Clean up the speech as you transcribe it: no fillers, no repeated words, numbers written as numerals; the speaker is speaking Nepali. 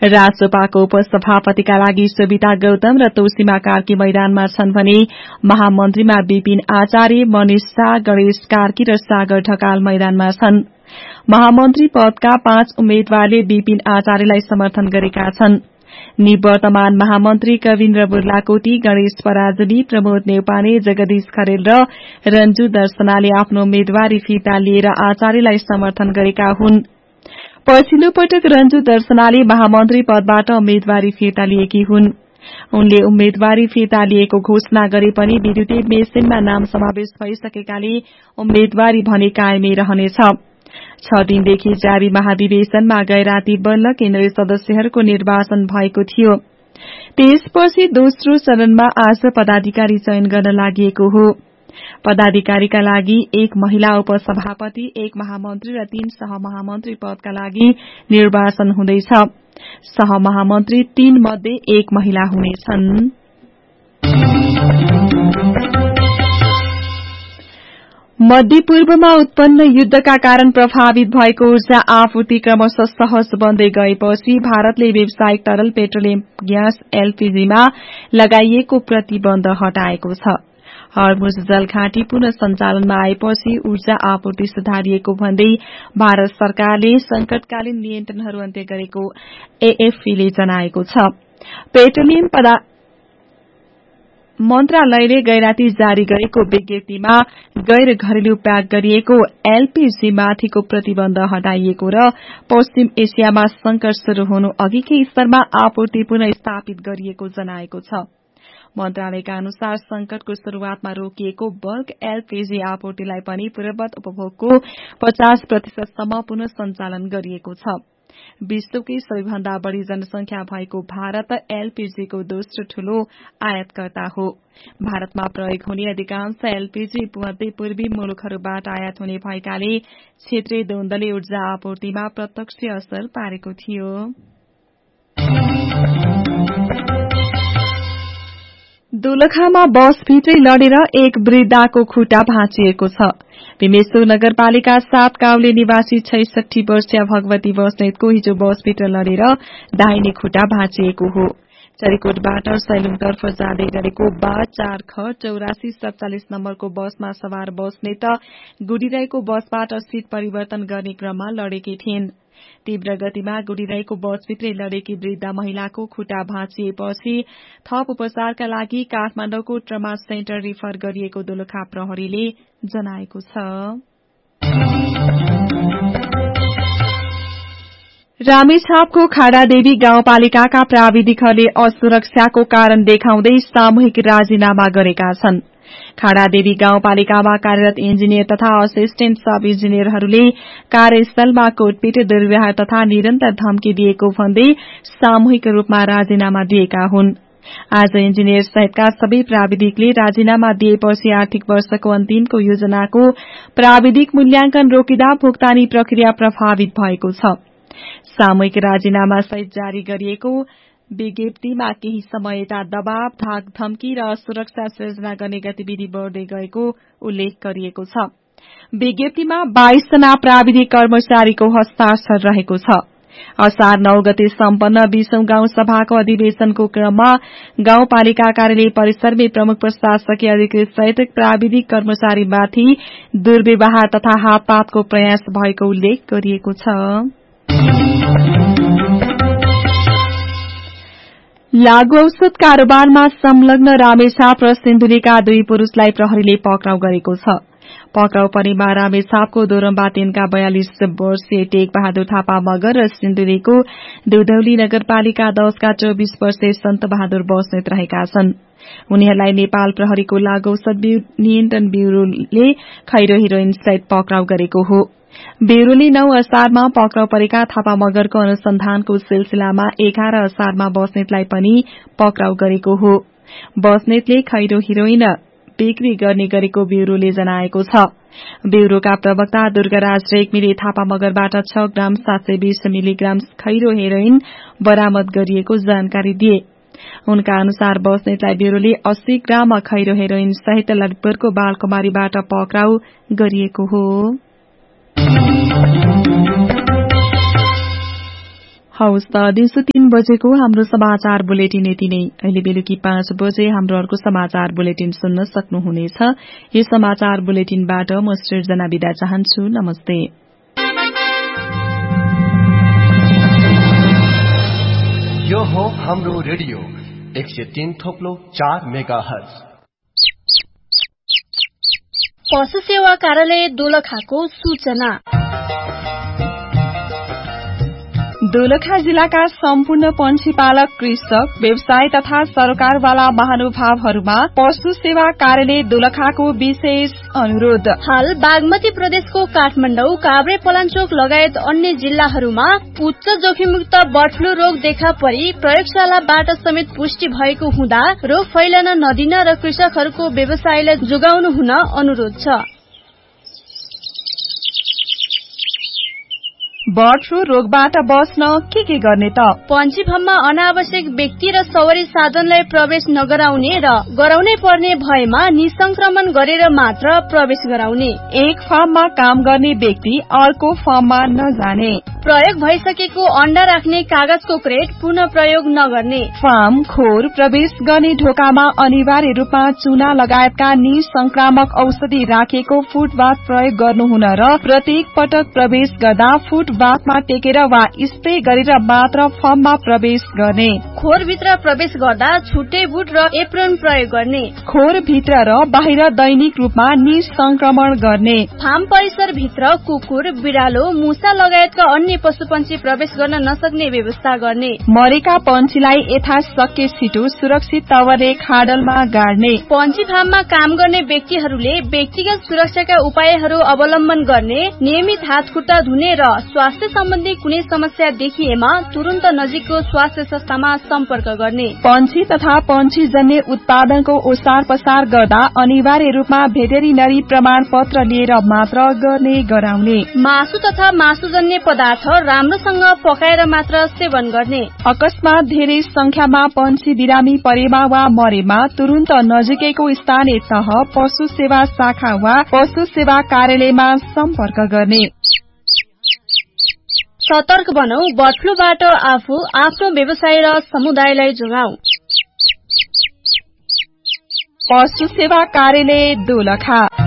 राजसभाको उपसभापतिका लागि सुविता गौतम र तोसीमा कार्की मैदानमा छन् भने महामन्त्रीमा विपिन आचार्य, मनिष शाह, गणेश कार्की र सागर ढकाल मैदानमा छन्। महामन्त्री पदका 5 उम्मेद्वारले विपिन आचार्यलाई समर्थन गरेका छन्। निवर्तमान महामन्त्री कविन्द्र बुर्लाकोटी, गणेश पराजुली, प्रमोद नेउपाने, जगदीश खरेल र रञ्जु दर्शनाले आफ्नो उम्मेद्वारी फिर्ता लिएर आचार्यलाई समर्थन गरेका हुन्। पछिल्लो पटक रञ्जु दर्शनाले महामन्त्री पदबाट उम्मेद्वारी फिर्ता लिएकी हुन्। उनले उम्मेद्वारी फिर्ता लिएको घोषणा गरे पनि विद्युतीय मेसिनमा नाम समावेश भइसकेकाले उम्मेद्वारी भने कायमै रहनेछ। 6 दिनदेखि जारी महाधिवेशनमा गैराती बल्ल केन्द्रीय सदस्यहरूको निर्वाचन भएको थियो। त्यसपछि दोस्रो चरणमा आज पदाधिकारी चयन गर्न लागि हो। पदाधिकारीका लागि 1 महिला उपसभापति, 1 महामन्त्री र 3 सहमहामन्त्री पदका लागि निर्वाचन हुँदैछ। सहमहामन्त्री 3 मध्ये 1 महिला हुनेछन्। मध्यपूर्वमा उत्पन्न युद्धका कारण प्रभावित भएको ऊर्जा आपूर्ति क्रमशः सहज बन्दै गएपछि भारतले व्यावसायिक तरल पेट्रोलियम ग्यास एलपीजीमा लगाइएको प्रतिबन्ध हटाएको छ। हर्मुज जलघाटी पुनः सञ्चालनमा आएपछि ऊर्जा आपूर्ति सुधारिएको भन्दै भारत सरकारले संकटकालीन नियन्त्रणहरू अन्त्य गरेको एएफपीले जनाएको छ। पेट्रोलियम मन्त्रालयले गैराती जारी गरेको विज्ञप्तिमा गैर घरेलु प्याक गरिएको एलपीजी माथिको प्रतिबन्ध हटाइएको र पश्चिम एसियामा संकट शुरू हुनु अघिकै स्तरमा आपूर्ति पुनः स्थापित गरिएको जनाएको छ। मन्त्रालयका अनुसार संकटको शुरूआतमा रोकिएको बल्क एलपीजी आपूर्तिलाई पनि पूर्ववत उपभोगको 50% सम्म पुनः सञ्चालन गरिएको छ। विश्वकै सबैभन्दा बढ़ी जनसंख्या भएको भारत एलपीजीको दोस्रो ठूलो आयातकर्ता हो। भारतमा प्रयोग हुने अधिकांश एलपीजी मध्यपूर्वी मुलुकहरूबाट आयात हुने भएकाले क्षेत्रीय द्वन्द्वले ऊर्जा आपूर्तिमा प्रत्यक्ष असर पारेको थियो। दोलखामा बसभित्रै लडेर 1 वृद्धाको खुट्टा भाँचिएको छ। भीमेश्वर नगरपालिका 7 गाउँले निवासी 66 वर्षीय भगवती बस्नेतको हिजो बसभित्र लडेर दाहिने खुट्टा भाँचिएको हो। चरीकोटबाट सैलुङतर्फ जाँदै गरेको 4ख 8447 नम्बरको बसमा सवार बस्नेत गुडिरहेको बसबाट सीट परिवर्तन गर्ने क्रममा लडेकी थिइन्। तीव्र गतिमा गुडिरहेको बसभित्रै लडेकी वृद्ध महिलाको खुट्टा भाँचिएपछि थप उपचारका लागि काठमाडौँको ट्रमा सेन्टर रिफर गरिएको दोलखा प्रहरीले जनाएको छ। रामेछापको खाडादेवी गाउँपालिकाका प्राविधिकहरूले असुरक्षाको कारण देखाउँदै सामूहिक राजीनामा गरेका छन्। खाडादेवी गाउँपालिकामा कार्यरत इन्जिनियर तथा असिस्टेन्ट सब इन्जिनियरहरूले कार्यस्थलमा कुटपिट, दुर्व्यवहार तथा निरन्तर धम्की दिएको भन्दै सामूहिक रूपमा राजीनामा दिएका हुन्। आज इन्जिनियर सहितका सबै प्राविधिकले राजीनामा दिएपछि आर्थिक वर्षको अन्तिमको योजनाको प्राविधिक मूल्याङ्कन रोकिँदा भुक्तानी प्रक्रिया प्रभावित भएको छ। सामूहिक राजीनामा सहित जारी गरिएको विज्ञप्तिमा केही समय यता दबाव, धाक धम्की र सुरक्षा सृजना गर्ने गतिविधि बढ़दै गएको उल्लेख गरिएको छ। विज्ञप्तिमा 22 जना प्राविधिक कर्मचारीको हस्ताक्षर रहेको छ। असार 9 गते सम्पन्न 20औं गाउँ सभाको अधिवेशनको क्रममा गाउँपालिका कार्यालय परिसरमै प्रमुख प्रशासकीय अधिकृत सहित प्राविधिक कर्मचारीमाथि दुर्व्यवहार तथा हातपातको प्रयास भएको उल्लेख गरिएको छ। लागू औषध कारोबारमा संलग्न रामेछाप र सिन्धुलीका 2 पुरूषलाई प्रहरीले पक्राउ गरेको छ। पक्राउ परेमा रामेछापको दोरम्बा 3 का 42 वर्षीय टेक बहादुर थापा मगर र सिन्धुलीको दुधौली नगरपालिका 10 का 24 वर्षीय सन्त बहादुर बस्नेत रहेका छन्। उनीहरूलाई नेपाल प्रहरीको लागू औषध नियन्त्रण ब्यूरोले खैरो हेरोइन सहित पक्राउ गरेको हो। ब्यूरोले 9 असारमा पक्राउ परेका थापा मगरको अनुसन्धानको सिलसिलामा 11 असारमा बस्नेतलाई पनि पक्राउ गरेको हो। बस्नेतले खैरो हेरोइन बिक्री गर्ने गरेको ब्यूरोले जनाएको छ। ब्यूरोका प्रवक्ता दुर्गाराज रेग्मीले थापा मगरबाट 6 ग्राम 720 मिलिग्राम खैरो हेरोइन बरामद गरिएको जानकारी दिए। उनका अनुसार बस्नेतलाई ब्यूरोले 80 ग्राम खैरो हेरोइन सहित ललितपुरको बालकुमारीबाट पक्राउ गरिएको हो। हौस् त दिउँसो 3 बजेको हाम्रो समाचार बुलेटिन यति नै। अहिले बेलुकी 5 बजे हाम्रो अर्को समाचार बुलेटिन सुन्न सक्नुहुनेछ। यो समाचार बुलेटिनबाट म सृजना बिदा चाहन्छु। नमस्ते। यो हो हाम्रो रेडियो 103.4 मेगाहर्ज। पशु सेवा कार्यालय दोलखाको सूचना। दोलखा जिल्लाका सम्पूर्ण पंक्षी पालक, कृषक, व्यवसाय तथा सरकारवाला महानुभावहरूमा पशु सेवा कार्यालय दोलखाको विशेष अनुरोध। हाल बागमती प्रदेशको काठमाडौँ, काभ्रे, पलाञ्चोक लगायत अन्य जिल्लाहरूमा उच्च जोखिमयुक्त बर्ड फ्लू रोग देखा परी प्रयोगशालाबाट समेत पुष्टि भएको हुँदा रोग फैलन नदिन र कृषकहरूको व्यवसायलाई जोगाउनु हुन अनुरोध छ। बर्ड फ्लू रोगबाट बस्न के गर्ने त? पंक्षी फार्ममा अनावश्यक व्यक्ति र सवारी साधनलाई प्रवेश नगराउने र गराउनै पर्ने भएमा निसंक्रमण गरेर मात्र प्रवेश गराउने। एक फार्ममा काम गर्ने व्यक्ति अर्को फार्ममा नजाने। प्रयोग भइसकेको अण्डा राख्ने कागजको क्रेट पुनः प्रयोग नगर्ने। फार्म खोर प्रवेश गर्ने ढोकामा अनिवार्य रूपमा चुना लगायतका निसंक्रामक औषधि राखेको फुटबाथ प्रयोग गर्नुहुन र प्रत्येक पटक प्रवेश गर्दा फुटबाथमा टेकेर वा स्प्रे गरेर मात्र फार्ममा प्रवेश गर्ने। खोरभित्र प्रवेश गर्दा छुट्टै बुट र एप्रोन प्रयोग गर्ने। खोरभित्र र बाहिर दैनिक रूपमा निसंक्रमण गर्ने। फार्म परिसरभित्र कुकुर, बिरालो, मुसा लगायतका अन्य पशु पंक्षी प्रवेश गर्न नसक्ने व्यवस्था गर्ने। मरेका पंक्षीलाई यथाशक्य छिटो सुरक्षित तवरले खाडलमा गाड्ने। पंक्षी फार्ममा काम गर्ने व्यक्तिहरूले व्यक्तिगत सुरक्षाका उपायहरू अवलम्बन गर्ने। नियमित हात खुट्टा धुने र स्वास्थ्य सम्बन्धी कुनै समस्या देखिएमा तुरन्त नजिकको स्वास्थ्य संस्थामा सम्पर्क गर्ने। पंक्षी तथा पंक्षीजन्य उत्पादनको ओसार पसार गर्दा अनिवार्य रूपमा भेटेरिनरी प्रमाण पत्र लिएर मात्र गर्ने गराउने। मासु तथा मासुजन्य पदार्थ राम्रोसँग पकाएर मात्र सेवन गर्ने। अकस्मात धेरै संख्यामा पंक्षी बिरामी परेमा वा मरेमा तुरन्त नजिकैको स्थानीय तह, पशु सेवा शाखा वा पशु सेवा कार्यालयमा सम्पर्क गर्ने। सतर्क बनौ, बर्ड फ्लूबाट आफू, आफ्नो व्यवसाय र समुदायलाई जोगाऊ। पशु सेवा कार्यालय दोलखा।